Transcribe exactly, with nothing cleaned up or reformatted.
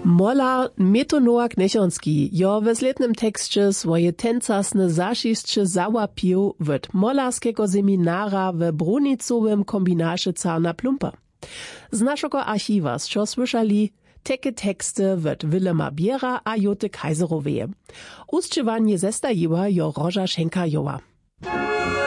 Molar Metonoak Nechonski, jo w sletnym tekście swoje tencasne zasziszcze załapił wot molarskiego seminara w brunicowym kombinacie Carna Plumpa. Z naszego archiwa scho słyszali teke teksty wot Willema Biera a Joty Kaiseroweje. Ustrzywanie zestajiła jo Roża Schenka-Joa.